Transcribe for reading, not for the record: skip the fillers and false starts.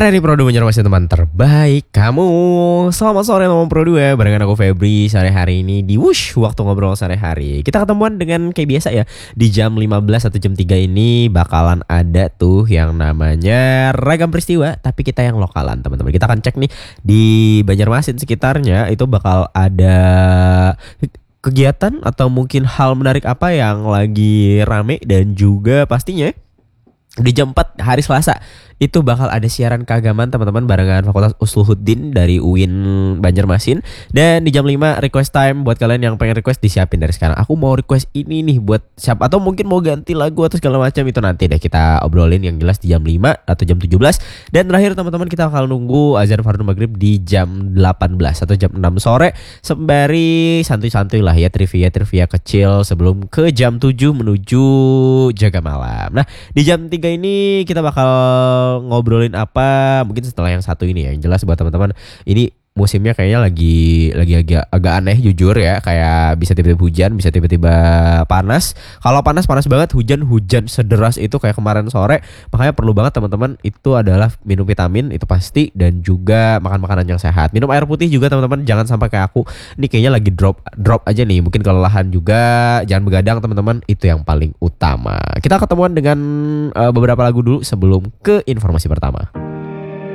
RRI Pro 2 Banjarmasin teman terbaik kamu. Selamat sore teman Pro 2. Barengan aku Febri sore hari ini di Wush Waktu Ngobrol Sore Hari. Kita ketemuan dengan kayak biasa ya. Di jam 15 atau jam 3 ini bakalan ada tuh yang namanya Ragam Peristiwa. Tapi kita yang lokalan teman-teman. Kita akan cek nih di Banjarmasin sekitarnya itu bakal ada kegiatan atau mungkin hal menarik apa yang lagi rame. Dan juga pastinya di jam 4 hari Selasa itu bakal ada siaran keagamaan teman-teman barengan Fakultas Usluhuddin dari UIN Banjarmasin. Dan di jam 5 request time buat kalian yang pengen request disiapin dari sekarang. Aku mau request ini nih buat siapa atau mungkin mau ganti lagu atau segala macam itu nanti deh kita obrolin yang jelas di jam 5 atau jam 17. Dan terakhir teman-teman kita bakal nunggu azan Fardhu Maghrib di jam 18 atau jam 6 sore sembari santuy-santuy lah ya trivia kecil sebelum ke jam 7 menuju jaga malam. Nah, di jam 3 ini kita bakal ngobrolin apa mungkin setelah yang satu ini ya. Yang jelas buat teman-teman ini musimnya kayaknya lagi agak aneh jujur ya, kayak bisa tiba-tiba hujan, bisa tiba-tiba panas. Kalau panas banget, hujan sederas itu kayak kemarin sore. Makanya perlu banget teman-teman itu adalah minum vitamin itu pasti dan juga makan makanan yang sehat. Minum air putih juga teman-teman, jangan sampai kayak aku. Ini kayaknya lagi drop aja nih. Mungkin kelelahan juga, jangan begadang teman-teman, itu yang paling utama. Kita ketemuan dengan beberapa lagu dulu sebelum ke informasi pertama.